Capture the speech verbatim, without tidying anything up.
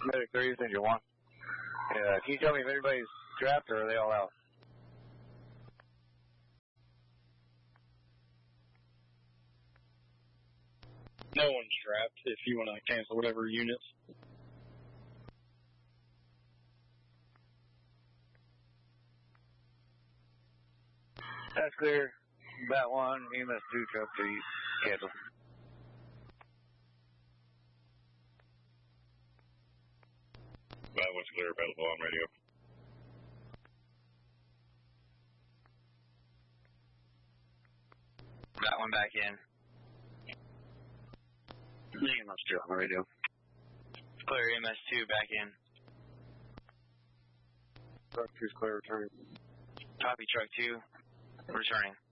Medic three, Engine one. Yeah, can you tell me if anybody's trapped or are they all out? No one's trapped if you want to cancel whatever units. That's clear. Bat one, E M S two, truck three, cancel. Bat one's clear, available on radio. Bat one back in. E M S two on the radio. Clear, E M S two back in. Truck two's clear, returning. Copy, truck two, returning.